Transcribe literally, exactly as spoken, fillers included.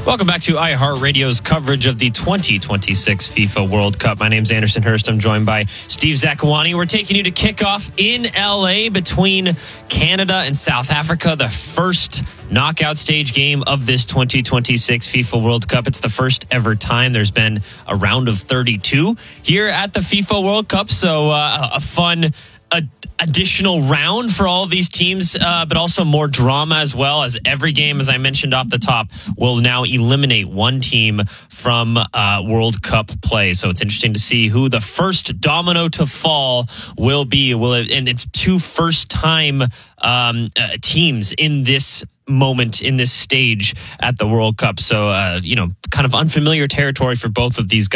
Welcome back to iHeartRadio's coverage of the twenty twenty-six FIFA World Cup. My name's Anderson Hurst. I'm joined by Steve Zakuani. We're taking you to kickoff in L A between Canada and South Africa, the first knockout stage game of this twenty twenty-six FIFA World Cup. It's the first ever time there's been a round of thirty-two here at the FIFA World Cup. So uh, a fun a additional round for all of these teams, uh, but also more drama as well, as every game, as I mentioned off the top, will now eliminate one team from uh, World Cup play. So it's interesting to see who the first domino to fall will be. Will it, and it's two first-time um, uh, teams in this moment, in this stage at the World Cup. So, uh, you know, kind of unfamiliar territory for both of these guys.